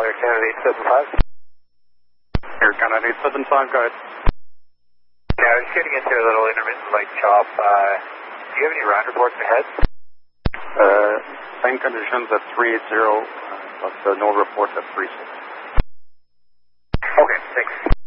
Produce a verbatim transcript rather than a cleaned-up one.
Air Canada eight seven five. Air Canada eight seven five, go ahead. Yeah, I was getting into a little intermittent light chop. Uh, do you have any round reports ahead? Uh, same conditions at three eight zero, but uh, no reports at three six. Okay, thanks.